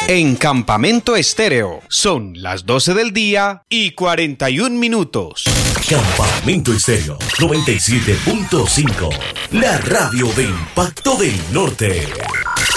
En Campamento Estéreo son las 12 del día y 41 minutos. Campamento Estéreo 97.5, la radio de Impacto del Norte.